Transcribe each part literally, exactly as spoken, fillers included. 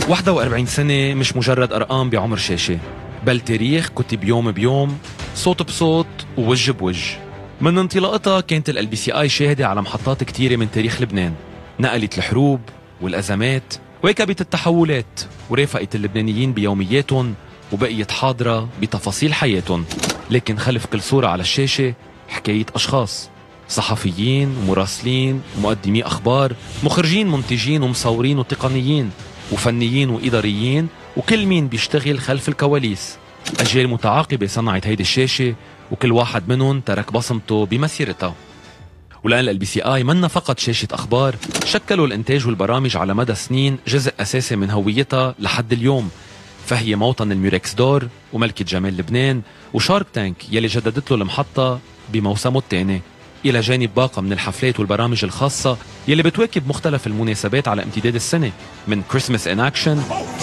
واحد وأربعين سنة مش مجرد أرقام بعمر شاشة، بل تاريخ كتب يوم بيوم، صوت بصوت ووجه بوجه. من انطلاقتها كانت ال بي سي آي شاهدة على محطات كتيرة من تاريخ لبنان، نقلت الحروب والأزمات واكبت التحولات، ورافقت اللبنانيين بيومياتهم وبقيت حاضرة بتفاصيل حياتهم. لكن خلف كل صورة على الشاشة حكاية أشخاص، صحفيين ومراسلين ومقدمي أخبار، مخرجين منتجين ومصورين وتقنيين وفنيين وإداريين، وكل مين بيشتغل خلف الكواليس. أجيال متعاقبة صنعت هيدي الشاشة، وكل واحد منهم ترك بصمته بمسيرتها. والآن ال بي سي آي منا فقط شاشة أخبار، شكلوا الإنتاج والبرامج على مدى سنين جزء أساسي من هويتها لحد اليوم. فهي موطن الميركس دور وملكة جمال لبنان وشارك تانك يلي جددت له المحطة بموسمه الثاني، إلى جانب باقة من الحفلات والبرامج الخاصة يلي بتواكب مختلف المناسبات على امتداد السنة، من كريسمس إن أكشن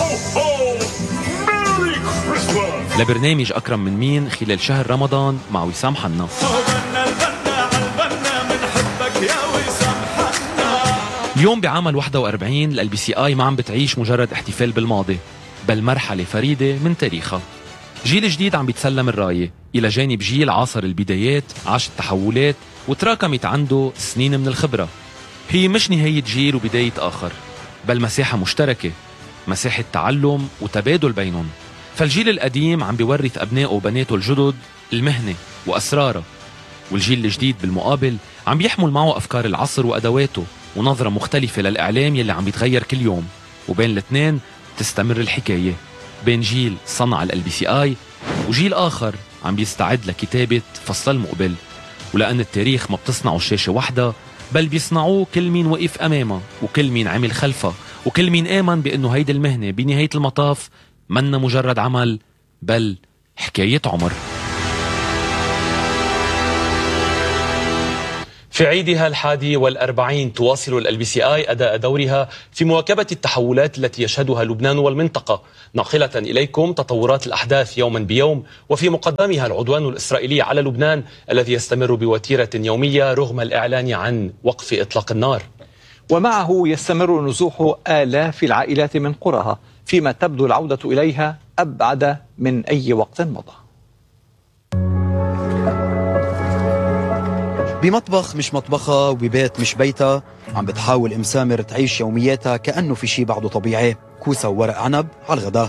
لبرنامج أكرم من مين خلال شهر رمضان مع وسام حنا. اليوم بعام واحد وأربعين ال بي سي آي ما عم بتعيش مجرد احتفال بالماضي، بل مرحلة فريدة من تاريخها. جيل جديد عم بيتسلم الراية إلى جانب جيل عاصر البدايات، عاش التحولات وتراكمت عنده سنين من الخبرة. هي مش نهاية جيل وبداية آخر، بل مساحة مشتركة، مساحة تعلم وتبادل بينهم. فالجيل القديم عم بيورث أبنائه وبناته الجدد المهنة وأسرارها، والجيل الجديد بالمقابل عم يحمل معه أفكار العصر وأدواته ونظرة مختلفة للإعلام يلي عم بيتغير كل يوم. وبين الاثنين تستمر الحكاية، بين جيل صنع ال بي سي آي وجيل آخر عم بيستعد لكتابة فصل المقبل. ولأن التاريخ ما بتصنعه الشاشة وحدة، بل بيصنعوه كل مين وقف أمامها وكل مين عمل خلفها وكل مين آمن بأنه هيدي المهنة بنهاية المطاف منا مجرد عمل، بل حكاية عمر. في عيدها الحادي والأربعين تواصل ال بي سي آي أداء دورها في مواكبة التحولات التي يشهدها لبنان والمنطقة، ناقلة إليكم تطورات الأحداث يوما بيوم، وفي مقدمها العدوان الإسرائيلي على لبنان الذي يستمر بوتيرة يومية رغم الإعلان عن وقف إطلاق النار. ومعه يستمر نزوح آلاف العائلات من قرىها، فيما تبدو العودة إليها أبعد من أي وقت مضى. بمطبخ مش مطبخها وببيت مش بيتها عم بتحاول ام سامر تعيش يومياتها كأنه في شي بعده طبيعي، كوسة وورق عنب على الغداء.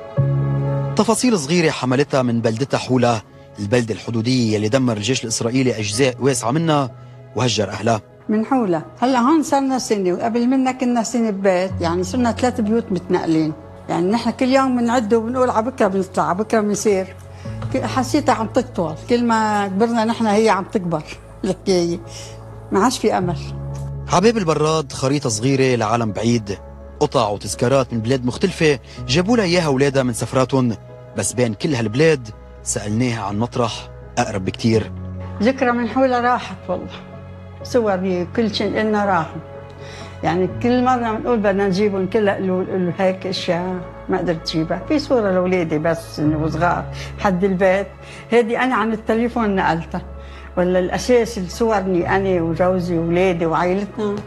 تفاصيل صغيرة حملتها من بلدتها حولة، البلدة الحدودية اللي دمر الجيش الإسرائيلي أجزاء واسعة منها وهجر أهلها. من حولة هلا هون صرنا سنة، وقبل منا كنا سنة ببيت، يعني صرنا ثلاث بيوت متنقلين. يعني نحن كل يوم بنعد وبنقول على بكره بنطلع، على بكره بنصير. حسيتها عم تطول، كل ما كبرنا نحن هي عم تكبر الحكاية، ما عادش في أمل. عباب البراد خريطة صغيرة لعالم بعيد، قطع وتذكارات من بلاد مختلفة جابوا لها إياها أولادها من سفراتهم، بس بين كل هالبلاد سألناها عن مطرح أقرب بكتير. ذكرى من حولها راحت والله، صور كل شيء إلنا راحوا. يعني كل مرة بنقول بدنا نجيبهم كلها قالوا هيك أشياء ما قدرت تجيبها. في صورة لأولادي بس وصغار حد البيت، هذه أنا عن التليفون نقلتها، ولا الأساس صورني أنا وجوزي وولادي وعائلتنا.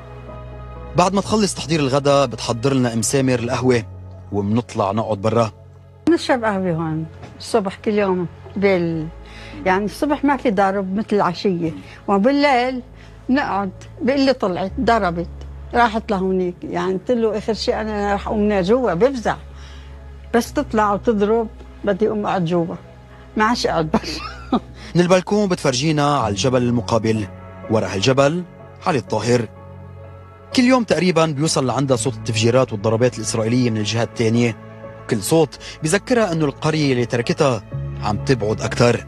بعد ما تخلص تحضير الغداء بتحضر لنا ام سامر القهوة وبنطلع نقعد برا. نشرب قهوة هون الصبح كل يوم بال يعني الصبح ما في ضرب مثل العشية، وبالليل نقعد. بيقول لي طلعت ضربت راحت لهونيك، يعني قلت له آخر شيء أنا رح أقوم جوا، بفزع بس تطلع وتضرب بدي أقوم أقعد جوا، ما عادش أقعد برا. من البلكون بتفرجينا على الجبل المقابل، ورا هالجبل علي الطاهر. كل يوم تقريبا بيوصل لعندها صوت التفجيرات والضربات الإسرائيلية من الجهة الثانية، كل صوت بذكرها أنه القرية اللي تركتها عم تبعد أكثر.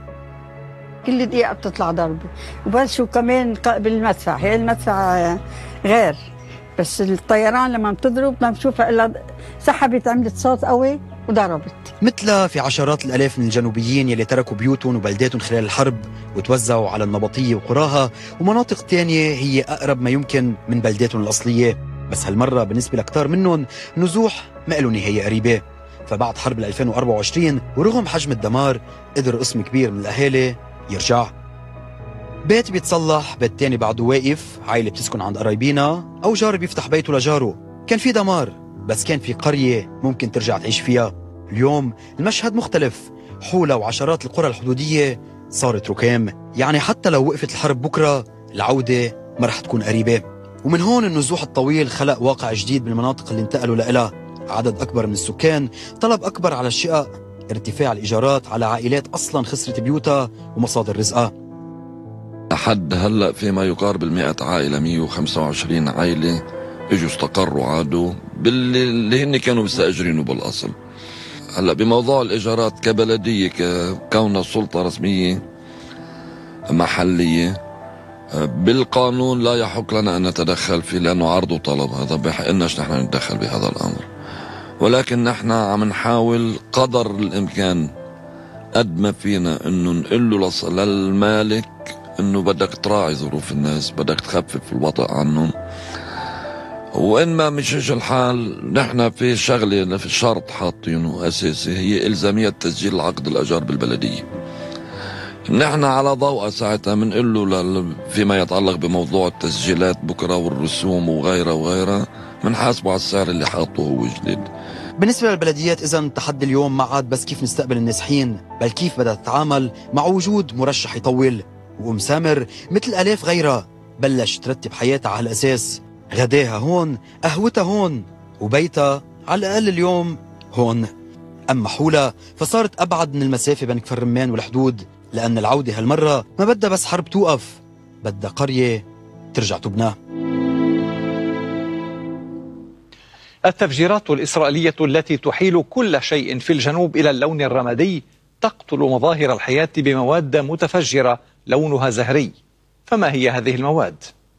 كل دقيقة بتطلع ضربة، وبلشوا كمان بالمدفع. هي المدفع غير، بس الطيران لما بتضرب ما بتشوفها إلا سحبت، عملت صوت قوي وضربت. مثلها في عشرات الآلاف من الجنوبيين يلي تركوا بيوتهم وبلداتهم خلال الحرب وتوزعوا على النبطية وقراها ومناطق تانية هي أقرب ما يمكن من بلداتهم الأصلية. بس هالمرة بالنسبة لكتار منهم نزوح ما له نهاية قريبة. فبعد حرب ألفين وأربعة وعشرين ورغم حجم الدمار قدر قسم كبير من الأهالي يرجع. بيت بيتصلح، بيت تاني بعده واقف، عائلة بتسكن عند قرايبينا أو جار بيفتح بيته لجاره. كان في دمار بس كان في قرية ممكن ترجع تعيش فيها. اليوم المشهد مختلف، حولها وعشرات القرى الحدودية صارت ركام، يعني حتى لو وقفت الحرب بكرة العودة ما رح تكون قريبة. ومن هون النزوح الطويل خلق واقع جديد بالمناطق اللي انتقلوا لها، عدد أكبر من السكان، طلب أكبر على الشقق، ارتفاع الإيجارات على عائلات أصلا خسرت بيوتها ومصادر رزقها. لحد هلأ في ما يقارب المئة عائلة، مئة وخمسة وعشرين عائلة اجوا استقروا عادوا باللي اللي هن كانوا مستأجرينه بالأصل. هلأ بموضوع الإيجارات كبلدية كونها سلطة رسمية محلية بالقانون لا يحق لنا أن نتدخل فيه لأنه عرض وطلب، هذا بحقناش نحن نتدخل بهذا الأمر، ولكن نحن عم نحاول قدر الإمكان قد ما فينا أنه نقول له للمالك أنه بدك تراعي ظروف الناس، بدك تخفف الوطأ عنهم. وإن ما مشيش الحال نحن في شغلة في شرط حاطينه أساسي، هي إلزامية تسجيل العقد الأجار بالبلدية. نحن على ضوء ساعتها بنقول له فيما يتعلق بموضوع التسجيلات بكرة والرسوم وغيرها وغيرها بنحاسبه على السعر اللي حاطه هو جديد. بالنسبة للبلديات إذا التحدي اليوم ما عاد بس كيف نستقبل النازحين، بل كيف بدها تتعامل مع وجود مرشح يطول. وأم سامر مثل آلاف غيرها بلش ترتب حياتها على الأساس، غداها هون، قهوتها هون، وبيتها على الأقل اليوم هون. أما حولها فصارت أبعد من المسافة بين كفر رمان والحدود، لأن العودة هالمرة ما بدها بس حرب توقف، بدها قرية ترجع تبنى. التفجيرات الإسرائيلية التي تحيل كل شيء في الجنوب إلى اللون الرمادي تقتل مظاهر الحياة بمواد متفجرة لونها زهري. فما هي هذه المواد؟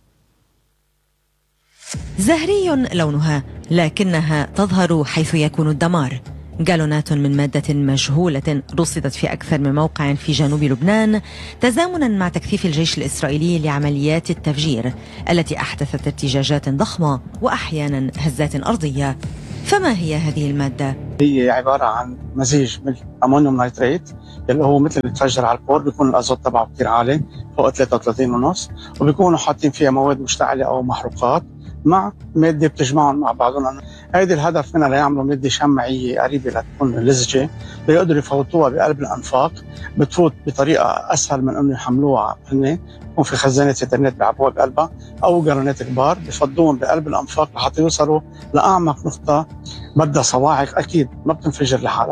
زهري لونها، لكنها تظهر حيث يكون الدمار. جالونات من مادة مجهولة رصدت في أكثر من موقع في جنوب لبنان تزامنا مع تكثيف الجيش الإسرائيلي لعمليات التفجير التي أحدثت ارتجاجات ضخمة وأحيانا هزات أرضية. فما هي هذه المادة؟ هي عبارة عن مزيج من أمونيوم نيتريت اللي هو مثل اللي بتفجر على البور، بيكون الأزوت تبعه كتير عالي فوق ثلاثة وثلاثين ونص، وبيكونوا حاطين فيها مواد مشتعلة أو محروقات مع مادة بتجمعهم مع بعضهم. هيدي الهدف منها ليعملوا مادة شمعية قريبة لتكون لزجة ليقدروا يفوتوها بقلب الأنفاق، بتفوت بطريقة أسهل من أنه يحملوها هن، يكون في خزانة إنترنت بيعبوها بقلبها أو جالونات كبار بفضوهم بقلب الأنفاق لحتى يوصلوا لأعمق نقطة بدها صواعق أكيد ما بتنفجر لحالها.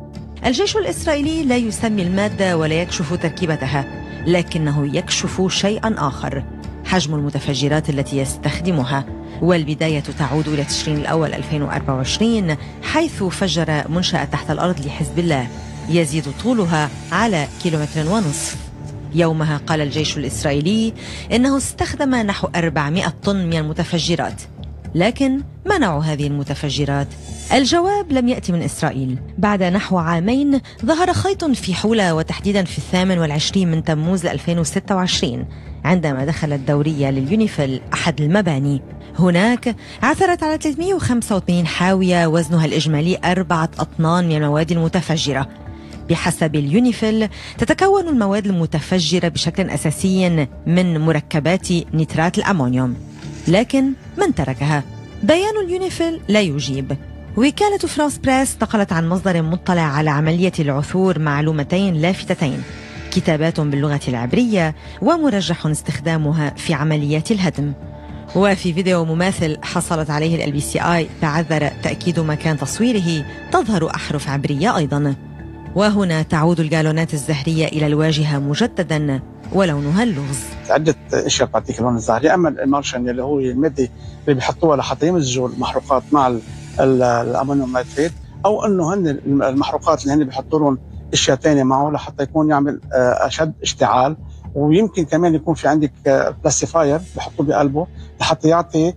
الجيش الإسرائيلي لا يسمي المادة ولا يكشف تركيبتها، لكنه يكشف شيئا آخر: حجم المتفجرات التي يستخدمها. والبداية تعود إلى تشرين الأول ألفين وأربعة وعشرين حيث فجر منشأة تحت الأرض لحزب الله يزيد طولها على كيلومتر ونصف. يومها قال الجيش الإسرائيلي إنه استخدم نحو أربعمائة طن من المتفجرات. لكن ما نوع هذه المتفجرات؟ الجواب لم يأتي من إسرائيل. بعد نحو عامين ظهر خيط في حولة، وتحديدا في الثامن والعشرين من تموز ألفين وستة وعشرين عندما دخلت دورية لليونيفيل أحد المباني. هناك عثرت على ثلاثمائة وخمسة وثمانين حاوية وزنها الإجمالي أربعة أطنان من المواد المتفجرة. بحسب اليونيفيل تتكون المواد المتفجرة بشكل أساسي من مركبات نترات الأمونيوم. لكن من تركها؟ بيان اليونيفيل لا يجيب. وكالة فرانس بريس نقلت عن مصدر مطلع على عملية العثور معلومتين لافتتين: كتابات باللغة العبرية ومرجح استخدامها في عمليات الهدم. وفي فيديو مماثل حصلت عليه ال بي سي آي تعذر تأكيد مكان تصويره تظهر أحرف عبرية أيضا. وهنا تعود الجالونات الزهرية إلى الواجهة مجددا ولونها اللغز. عدة اشياء بتعطيك اللون الزهري، اما الامالشن اللي هو الماده اللي بيحطوها لحتى يمزجوا المحروقات مع الامونيوم نيتريت، او انه هن المحروقات اللي هن بيحطوا لهم اشياء ثانيه معه لحتى يكون يعمل اشد اشتعال. ويمكن كمان يكون في عندك بلاستيفاير بحطوه بقلبه لحتى يعطي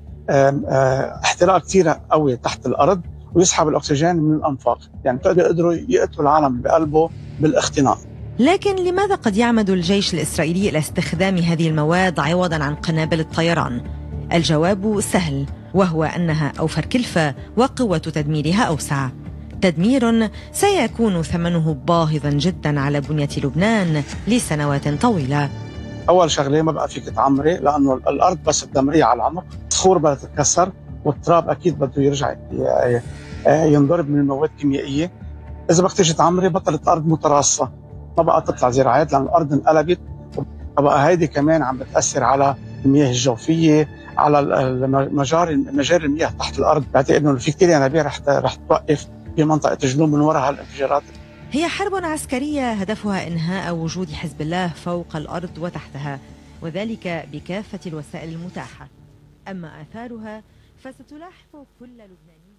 احتراق كثير قوي تحت الارض ويسحب الاكسجين من الانفاق، يعني يقدروا يقتلوا العالم بقلبه بالاختناق. لكن لماذا قد يعمد الجيش الإسرائيلي إلى استخدام هذه المواد عوضا عن قنابل الطيران؟ الجواب سهل، وهو أنها أوفر كلفة وقوة تدميرها أوسع. تدمير سيكون ثمنه باهظا جدا على بنية لبنان لسنوات طويلة. أول شغلة ما بقى فيك تعمري، لأنه الأرض بس تدمريها على العمق، الصخور بدها تتكسر والتراب أكيد بده يرجع ينضرب من المواد الكيميائية. إذا بدك تيجي تعمري بطلت الأرض متراصة، ما بقى تطلع زراعات لأن الأرض انقلبت. بقى هيدي كمان عم بتأثر على المياه الجوفية، على مجاري مجاري المياه تحت الأرض. بعتقد إنه في كثير ينابيع رح رح توقف بمنطقة جنوب من وراء هالانفجارات. هي حرب عسكرية هدفها إنهاء وجود حزب الله فوق الأرض وتحتها، وذلك بكافة الوسائل المتاحة. أما آثارها فستلاحق كل لبناني.